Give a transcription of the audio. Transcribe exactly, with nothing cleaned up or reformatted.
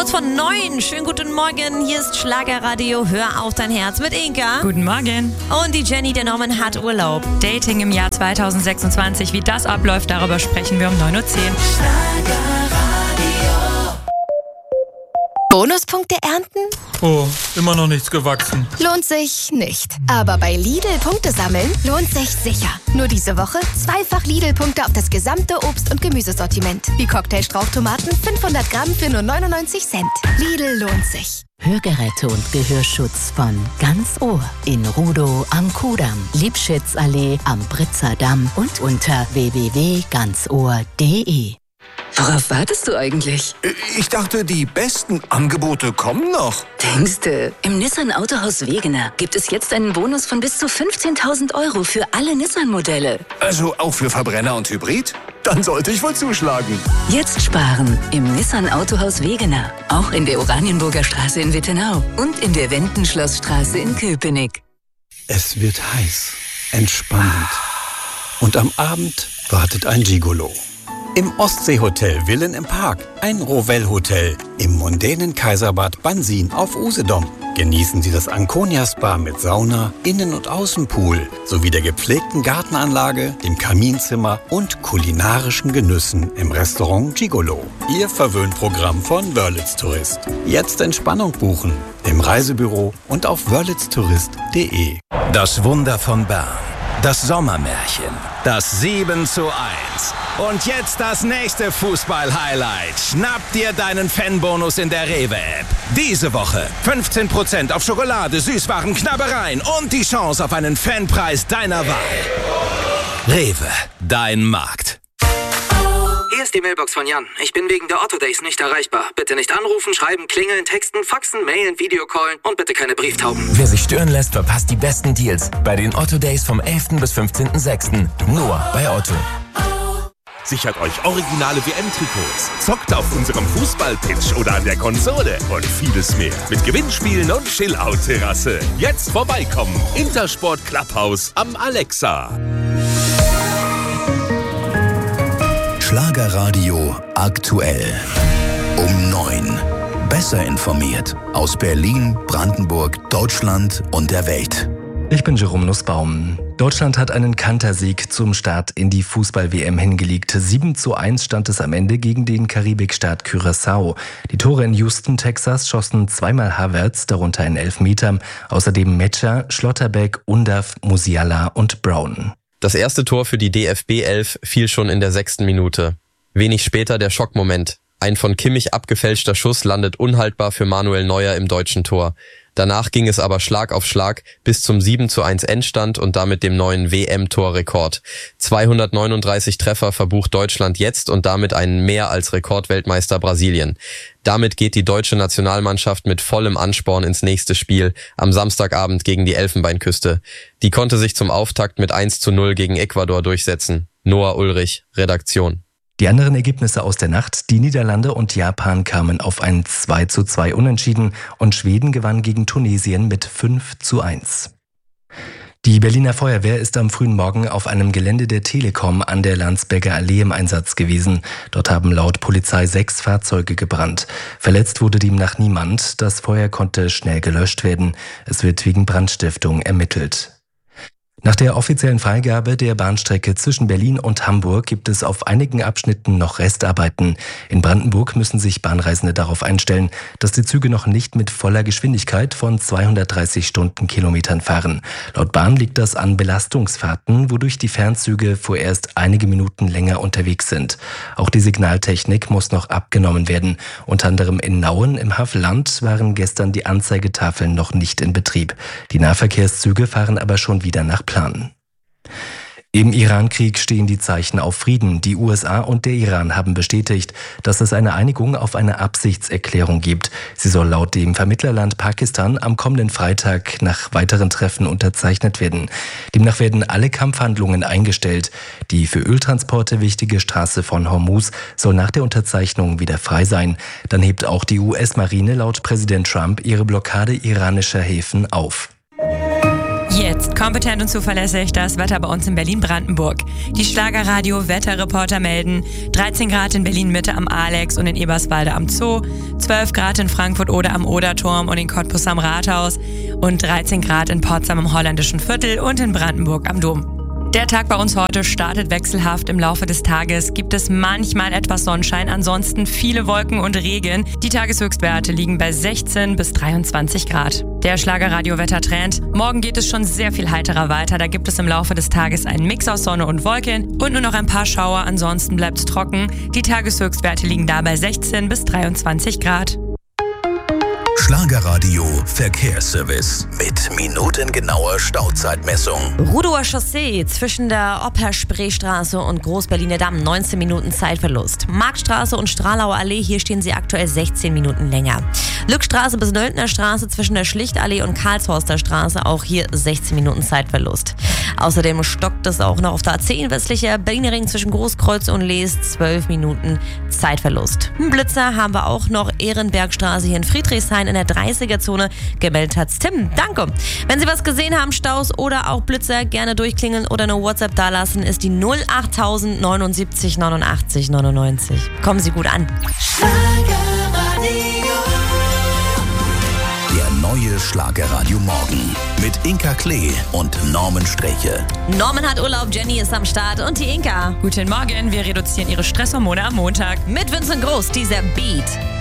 Kurz vor neun. Schönen guten Morgen. Hier ist Schlagerradio. Hör auf dein Herz mit Inka. Guten Morgen. Und die Jenny, der Norman, hat Urlaub. Dating im Jahr zweitausendsechsundzwanzig. Wie das abläuft, darüber sprechen wir um neun Uhr zehn. Bonuspunkte ernten? Oh, immer noch nichts gewachsen. Lohnt sich nicht. Aber bei Lidl Punkte sammeln lohnt sich sicher. Nur diese Woche zweifach Lidl-Punkte auf das gesamte Obst- und Gemüsesortiment. Wie Cocktailstrauchtomaten fünfhundert Gramm für nur neunundneunzig Cent. Lidl lohnt sich. Hörgeräte und Gehörschutz von Ganz Ohr in Rudow am Kudamm, Liebschitzallee am Britzer Damm und unter w w w punkt ganz ohr punkt d e. Worauf wartest du eigentlich? Ich dachte, die besten Angebote kommen noch. Denkste, im Nissan Autohaus Wegener gibt es jetzt einen Bonus von bis zu fünfzehntausend Euro für alle Nissan-Modelle. Also auch für Verbrenner und Hybrid? Dann sollte ich wohl zuschlagen. Jetzt sparen im Nissan Autohaus Wegener. Auch in der Oranienburger Straße in Wittenau und in der Wendenschlossstraße in Köpenick. Es wird heiß, entspannend. Und am Abend wartet ein Gigolo. Im Ostseehotel Villen im Park, ein Rovell-Hotel im mondänen Kaiserbad Bansin auf Usedom. Genießen Sie das Anconia-Spa mit Sauna, Innen- und Außenpool sowie der gepflegten Gartenanlage, dem Kaminzimmer und kulinarischen Genüssen im Restaurant Gigolo. Ihr Verwöhnprogramm von Wörlitz Tourist. Jetzt Entspannung buchen im Reisebüro und auf wörlitz tourist punkt d e. Das Wunder von Bern. Das Sommermärchen. Das sieben zu eins. Und jetzt das nächste Fußball-Highlight. Schnapp dir deinen Fanbonus in der Rewe-App. Diese Woche fünfzehn Prozent auf Schokolade, Süßwaren, Knabbereien und die Chance auf einen Fanpreis deiner Wahl. Rewe, dein Markt. Hier ist die Mailbox von Jan. Ich bin wegen der Otto Days nicht erreichbar. Bitte nicht anrufen, schreiben, klingeln, texten, faxen, mailen, Videocallen und bitte keine Brieftauben. Wer sich stören lässt, verpasst die besten Deals bei den Otto Days vom elften bis fünfzehnten sechsten Nur bei Otto. Sichert euch originale W M-Trikots, zockt auf unserem Fußballpitch oder an der Konsole und vieles mehr. Mit Gewinnspielen und Chill-Out-Terrasse. Jetzt vorbeikommen. Intersport Clubhaus am Alexa. Schlagerradio aktuell. Um neun. Besser informiert aus Berlin, Brandenburg, Deutschland und der Welt. Ich bin Jerome Nussbaum. Deutschland hat einen Kantersieg zum Start in die Fußball-W M hingelegt. sieben zu eins stand es am Ende gegen den Karibikstaat Curaçao. Die Tore in Houston, Texas schossen zweimal Havertz, darunter ein Elfmeter. Außerdem Metscher, Schlotterbeck, Undav, Musiala und Brown. Das erste Tor für die D F B elf fiel schon in der sechsten Minute. Wenig später der Schockmoment. Ein von Kimmich abgefälschter Schuss landet unhaltbar für Manuel Neuer im deutschen Tor. Danach ging es aber Schlag auf Schlag bis zum sieben zu eins Endstand und damit dem neuen W M-Torrekord. zweihundertneununddreißig Treffer verbucht Deutschland jetzt und damit einen mehr als Rekordweltmeister Brasilien. Damit geht die deutsche Nationalmannschaft mit vollem Ansporn ins nächste Spiel am Samstagabend gegen die Elfenbeinküste. Die konnte sich zum Auftakt mit eins zu null gegen Ecuador durchsetzen. Noah Ulrich, Redaktion. Die anderen Ergebnisse aus der Nacht: Die Niederlande und Japan kamen auf ein zwei zu zwei Unentschieden und Schweden gewann gegen Tunesien mit fünf zu eins. Die Berliner Feuerwehr ist am frühen Morgen auf einem Gelände der Telekom an der Landsberger Allee im Einsatz gewesen. Dort haben laut Polizei sechs Fahrzeuge gebrannt. Verletzt wurde demnach niemand. Das Feuer konnte schnell gelöscht werden. Es wird wegen Brandstiftung ermittelt. Nach der offiziellen Freigabe der Bahnstrecke zwischen Berlin und Hamburg gibt es auf einigen Abschnitten noch Restarbeiten. In Brandenburg müssen sich Bahnreisende darauf einstellen, dass die Züge noch nicht mit voller Geschwindigkeit von zweihundertdreißig Stundenkilometern fahren. Laut Bahn liegt das an Belastungsfahrten, wodurch die Fernzüge vorerst einige Minuten länger unterwegs sind. Auch die Signaltechnik muss noch abgenommen werden. Unter anderem in Nauen im Havelland waren gestern die Anzeigetafeln noch nicht in Betrieb. Die Nahverkehrszüge fahren aber schon wieder nach Plan. Im Iran-Krieg stehen die Zeichen auf Frieden. Die U S A und der Iran haben bestätigt, dass es eine Einigung auf eine Absichtserklärung gibt. Sie soll laut dem Vermittlerland Pakistan am kommenden Freitag nach weiteren Treffen unterzeichnet werden. Demnach werden alle Kampfhandlungen eingestellt. Die für Öltransporte wichtige Straße von Hormuz soll nach der Unterzeichnung wieder frei sein. Dann hebt auch die U S-Marine laut Präsident Trump ihre Blockade iranischer Häfen auf. Jetzt Kompetent und zuverlässig das Wetter bei uns in Berlin-Brandenburg. Die Schlagerradio-Wetterreporter melden dreizehn Grad in Berlin-Mitte am Alex und in Eberswalde am Zoo, zwölf Grad in Frankfurt-Oder am Oderturm und in Cottbus am Rathaus und dreizehn Grad in Potsdam im Holländischen Viertel und in Brandenburg am Dom. Der Tag bei uns heute startet wechselhaft. Im Laufe des Tages gibt es manchmal etwas Sonnenschein, ansonsten viele Wolken und Regen. Die Tageshöchstwerte liegen bei sechzehn bis dreiundzwanzig Grad. Der Schlagerradio-Wettertrend. Morgen geht es schon sehr viel heiterer weiter. Da gibt es im Laufe des Tages einen Mix aus Sonne und Wolken und nur noch ein paar Schauer. Ansonsten bleibt es trocken. Die Tageshöchstwerte liegen da bei sechzehn bis dreiundzwanzig Grad. Schlagerradio Verkehrsservice mit minutengenauer Stauzeitmessung. Rudower Chaussee zwischen der Oper-Spree-Straße und Groß-Berliner Damm, neunzehn Minuten Zeitverlust. Marktstraße und Stralauer Allee, hier stehen sie aktuell sechzehn Minuten länger. Lückstraße bis Nöldner Straße zwischen der Schlichtallee und Karlshorster Straße, auch hier sechzehn Minuten Zeitverlust. Außerdem stockt es auch noch auf der A zehn westlicher Berliner Ring zwischen Großkreuz und Lees, zwölf Minuten Zeitverlust. Ein Blitzer haben wir auch noch, Ehrenbergstraße hier in Friedrichshain in der dreißiger-Zone. Gemeldet hat's Tim. Danke. Wenn Sie was gesehen haben, Staus oder auch Blitzer, gerne durchklingeln oder eine WhatsApp dalassen, ist die null acht null null neun sieben neun neun neunundneunzig. Kommen Sie gut an. Der neue Schlagerradio Morgen mit Inka Klee und Norman Streche. Norman hat Urlaub, Jenny ist am Start und die Inka. Guten Morgen, wir reduzieren Ihre Stresshormone am Montag. Mit Vincent Groß, dieser Beat.